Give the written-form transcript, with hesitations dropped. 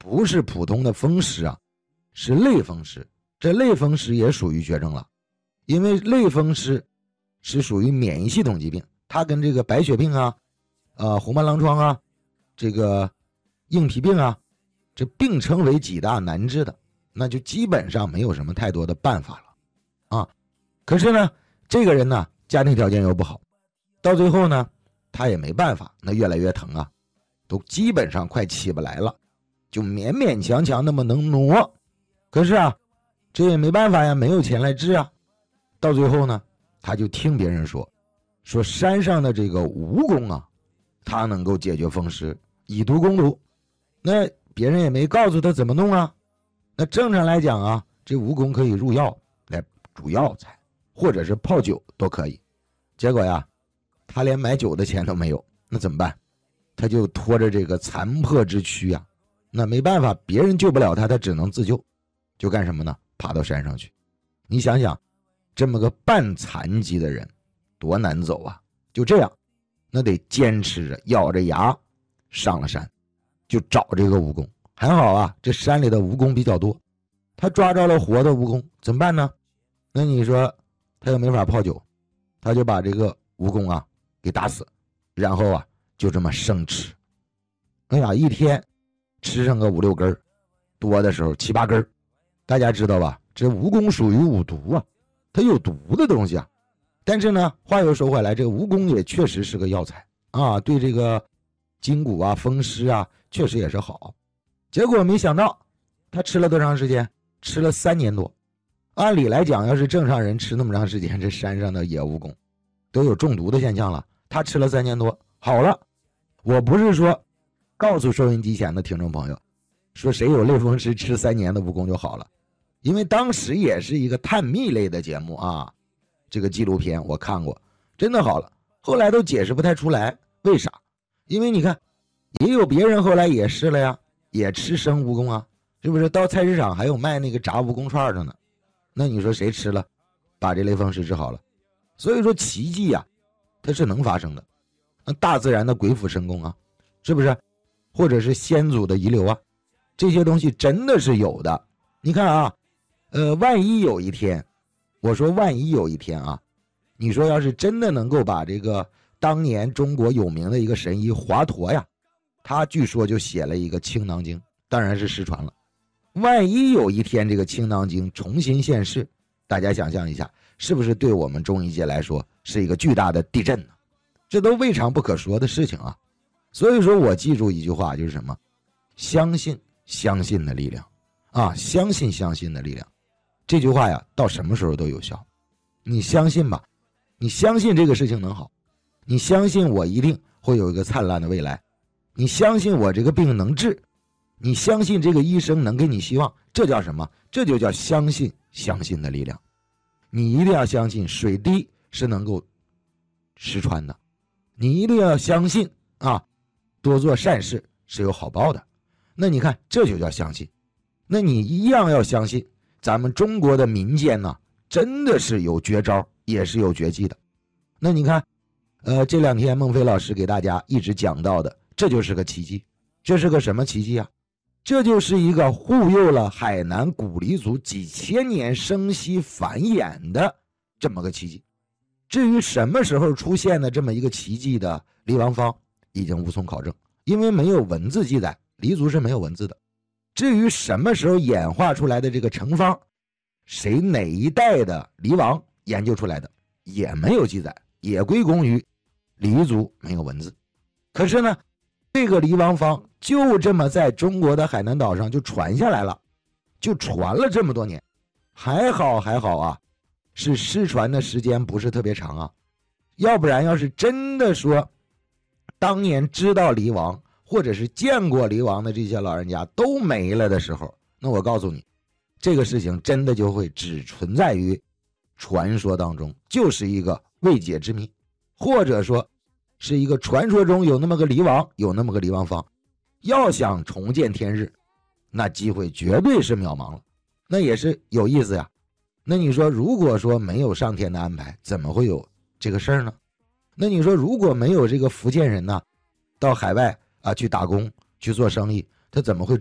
不是普通的风湿啊，是类风湿。这类风湿也属于绝症了，因为类风湿是属于免疫系统疾病，它跟这个白血病啊、红斑狼疮啊、这个硬皮病啊，这并称为几大难治的，那就基本上没有什么太多的办法了啊。可是呢，这个人呢，家庭条件又不好，到最后呢，他也没办法，那越来越疼啊，都基本上快起不来了，就勉勉强强那么能挪。可是啊，这也没办法呀，没有钱来治啊。到最后呢，他就听别人说山上的这个蜈蚣啊，它能够解决风湿，以毒攻毒。那别人也没告诉他怎么弄啊。那正常来讲啊，这蜈蚣可以入药来煮药材，或者是泡酒都可以。结果呀，他连买酒的钱都没有，那怎么办？他就拖着这个残破之躯啊，那没办法，别人救不了他，他只能自救。就干什么呢？爬到山上去。你想想，这么个半残疾的人多难走啊。就这样，那得坚持着咬着牙上了山，就找这个蜈蚣。还好啊，这山里的蜈蚣比较多，他抓着了活的蜈蚣，怎么办呢？那你说他又没法泡酒，他就把这个蜈蚣啊给打死，然后啊就这么生吃。哎呀，一天吃上个5、6根，多的时候7、8根。大家知道吧？这蜈蚣属于五毒啊，它有毒的东西啊。但是呢，话又说回来，这个蜈蚣也确实是个药材啊，对这个筋骨啊、风湿啊，确实也是好。结果没想到，他吃了多长时间？吃了3年多。按理来讲，要是正常人吃那么长时间，这山上的野蜈蚣都有中毒的现象了。他吃了3年多，好了。我不是说告诉收音机前的听众朋友，说谁有类风湿吃3年的蜈蚣就好了，因为当时也是一个探秘类的节目啊，这个纪录片我看过，真的好了。后来都解释不太出来为啥，因为你看，也有别人后来也试了呀，也吃生蜈蚣啊，是不是？到菜市场还有卖那个炸蜈蚣串的呢。那你说谁吃了，把这类风湿治好了？所以说奇迹啊，它是能发生的。那大自然的鬼斧神工啊，是不是？或者是先祖的遗留啊，这些东西真的是有的。你看啊，万一有一天，我说万一有一天啊，你说要是真的能够把这个当年中国有名的一个神医华佗呀，他据说就写了一个青囊经，当然是失传了。万一有一天这个青囊经重新现世，大家想象一下，是不是对我们中医界来说是一个巨大的地震呢？这都未尝不可说的事情啊。所以说我记住一句话，就是什么？相信的力量啊，相信的力量。这句话呀，到什么时候都有效。你相信吧，你相信这个事情能好，你相信我一定会有一个灿烂的未来，你相信我这个病能治，你相信这个医生能给你希望，这叫什么？这就叫相信的力量。你一定要相信水滴是能够石穿的，你一定要相信啊，多做善事是有好报的。那你看，这就叫相信。那你一样要相信，咱们中国的民间呢，真的是有绝招，也是有绝技的。那你看，这2天孟非老师给大家一直讲到的，这就是个奇迹。这是个什么奇迹啊？这就是一个护佑了海南古黎族几千年生息繁衍的这么个奇迹。至于什么时候出现的这么一个奇迹的黎王方，已经无从考证，因为没有文字记载，黎族是没有文字的。至于什么时候演化出来的这个成方，谁哪一代的黎王研究出来的，也没有记载，也归功于黎族没有文字。可是呢，这个黎王方就这么在中国的海南岛上就传下来了，就传了这么多年。还好啊，是失传的时间不是特别长啊，要不然要是真的说当年知道黎王或者是见过黎王的这些老人家都没了的时候，那我告诉你，这个事情真的就会只存在于传说当中，就是一个未解之谜，或者说是一个传说中有那么个黎王，有那么个黎王方，要想重见天日，那机会绝对是渺茫了。那也是有意思呀。那你说如果说没有上天的安排，怎么会有这个事儿呢？那你说如果没有这个福建人呢，到海外啊去打工去做生意，他怎么会